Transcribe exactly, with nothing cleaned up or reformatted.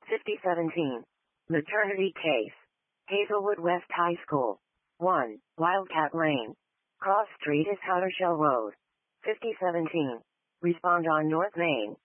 fifty seventeen. Maternity case. Hazelwood West High School. one. Wildcat Lane. Cross Street is Howdershell Road. fifty seventeen. Respond on North Main.